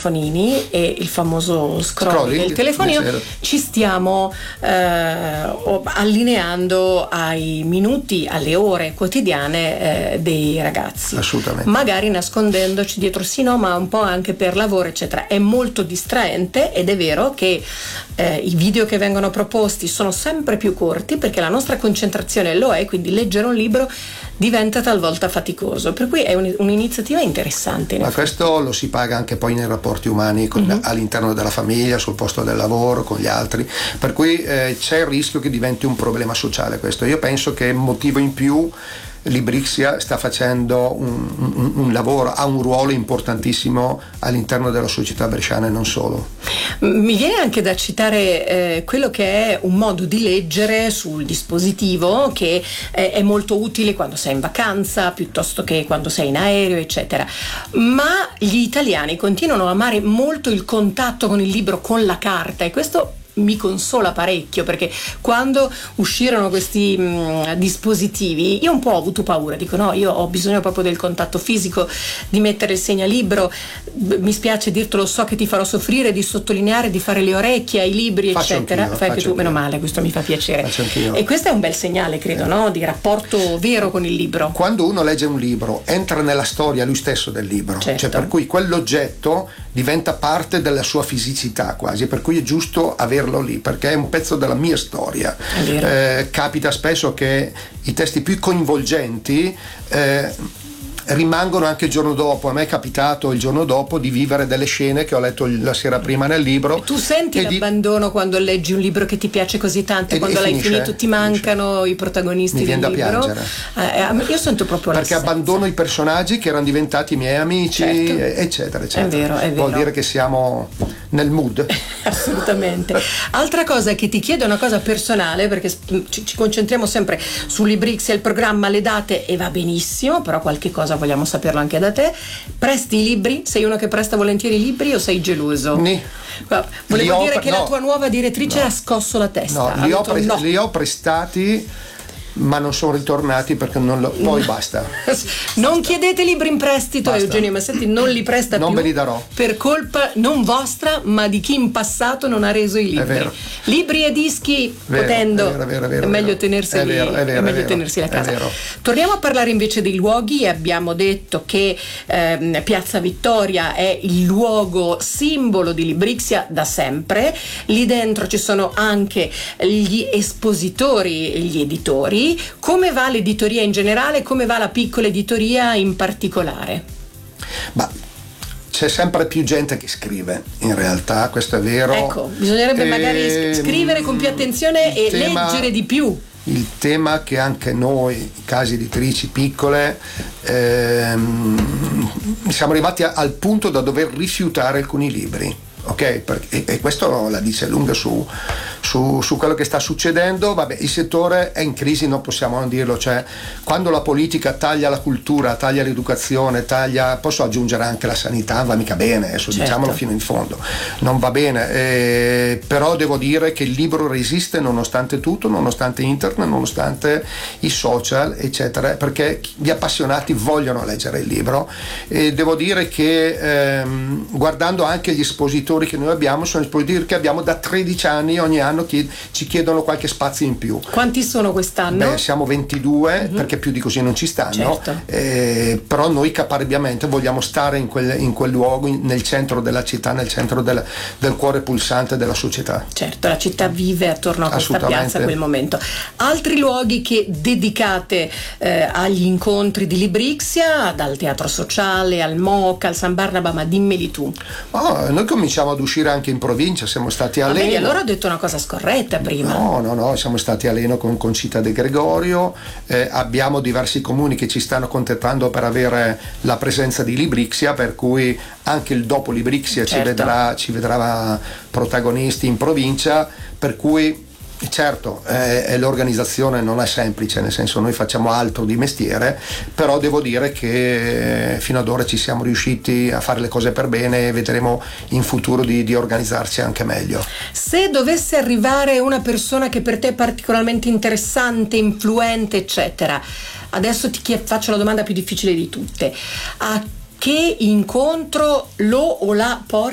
telefonini e il famoso scrolling del telefonino, ci stiamo allineando ai minuti, alle ore quotidiane dei ragazzi. Assolutamente. Magari nascondendoci dietro sì, no, ma un po' anche per lavoro, eccetera. È molto distraente, ed è vero che i video che vengono proposti sono sempre più corti, perché la nostra concentrazione lo è, quindi leggere un libro diventa talvolta faticoso, per cui è un'iniziativa interessante. Ma questo lo si paga anche poi nei rapporti umani all'interno della famiglia, sul posto del lavoro, con gli altri, per cui c'è il rischio che diventi un problema sociale questo. Io penso che motivo in più Librixia sta facendo un lavoro, ha un ruolo importantissimo all'interno della società bresciana e non solo. Mi viene anche da citare quello che è un modo di leggere sul dispositivo che è molto utile quando sei in vacanza piuttosto che quando sei in aereo, eccetera. Ma gli italiani continuano a amare molto il contatto con il libro, con la carta, e questo mi consola parecchio, perché quando uscirono questi dispositivi io un po' ho avuto paura, dico no, io ho bisogno proprio del contatto fisico, di mettere il segnalibro, mi spiace dirtelo, so che ti farò soffrire, di sottolineare, di fare le orecchie ai libri, eccetera. Fai anche tu, meno male, questo mi fa piacere. E questo è un bel segnale, credo, no? Di rapporto vero con il libro. Quando uno legge un libro entra nella storia lui stesso del libro, cioè per cui quell'oggetto diventa parte della sua fisicità quasi, per cui è giusto averlo lì, perché è un pezzo della mia storia. Capita spesso che i testi più coinvolgenti rimangono anche il giorno dopo. A me è capitato il giorno dopo di vivere delle scene che ho letto la sera prima nel libro. Tu senti l'abbandono quando leggi un libro che ti piace così tanto, quando l'hai finito ti mancano i protagonisti del libro? Mi viene da piangere. Io sento proprio perché abbandono i personaggi che erano diventati i miei amici, eccetera, eccetera. È vero. Vuol dire che siamo nel mood. Assolutamente. Altra cosa che ti chiedo è una cosa personale, perché ci concentriamo sempre su Librixia, il programma, le date, e va benissimo, però qualche cosa vogliamo saperlo anche da te. Presti i libri? Sei uno che presta volentieri i libri o sei geloso? Volevo dire che la tua nuova direttrice ha scosso la testa. Li ho prestati, ma non sono ritornati perché poi basta. Non chiedete libri in prestito a Eugenio Massetti, non li presta non più. Non ve li darò. Per colpa non vostra, ma di chi in passato non ha reso i libri. Libri e dischi, potendo, è meglio tenerseli a casa. Torniamo a parlare invece dei luoghi. Abbiamo detto che Piazza Vittoria è il luogo simbolo di Librixia da sempre. Lì dentro ci sono anche gli espositori e gli editori. Come va l'editoria in generale? Come va la piccola editoria in particolare? C'è sempre più gente che scrive, in realtà, questo è vero. Ecco, bisognerebbe magari scrivere con più attenzione e leggere di più. Il tema che anche noi, case editrici piccole, siamo arrivati al punto da dover rifiutare alcuni libri. E questo la dice lunga su quello che sta succedendo. Il settore è in crisi, non possiamo non dirlo, cioè quando la politica taglia la cultura, taglia l'educazione, posso aggiungere anche la sanità, va mica bene, adesso diciamolo fino in fondo, non va bene, però devo dire che il libro resiste nonostante tutto, nonostante internet, nonostante i social, eccetera, perché gli appassionati vogliono leggere il libro, e devo dire che guardando anche gli espositori che noi abbiamo, sono espositori che abbiamo da 13 anni, ogni anno ci chiedono qualche spazio in più. Quanti sono quest'anno? Siamo 22, perché più di così non ci stanno, però noi caparbiamente vogliamo stare in quel luogo, nel centro della città, nel centro del cuore pulsante della società. Certo, la città vive attorno a questa piazza, a quel momento. Altri luoghi che dedicate agli incontri di Librixia, dal Teatro Sociale al MOCA, al San Barnaba, ma dimmeli tu. Noi cominciamo ad uscire anche in provincia, siamo stati a Leno. Allora ho detto una cosa scorretta prima. No, siamo stati a Leno con Città De Gregorio, abbiamo diversi comuni che ci stanno contattando per avere la presenza di Librixia, per cui anche il dopo Librixia ci vedrà protagonisti in provincia, per cui certo l'organizzazione non è semplice, nel senso noi facciamo altro di mestiere, però devo dire che fino ad ora ci siamo riusciti a fare le cose per bene e vedremo in futuro di organizzarci anche meglio. Se dovesse arrivare una persona che per te è particolarmente interessante, influente, eccetera, adesso faccio la domanda più difficile di tutte: a che incontro lo o la porti